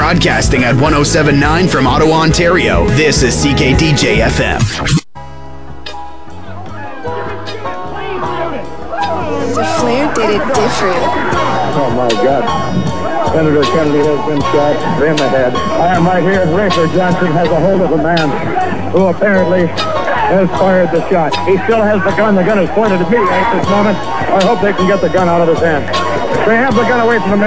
Broadcasting at 107.9 from Ottawa, Ontario, this is CKDJ FM. The Flair did it different. Oh my God. Senator Kennedy has been shot in the head. I am right here. Rafer Johnson has a hold of a man who apparently has fired the shot. He still has the gun. The gun is pointed at me at this moment. I hope they can get the gun out of his hand. They have the gun away from the man.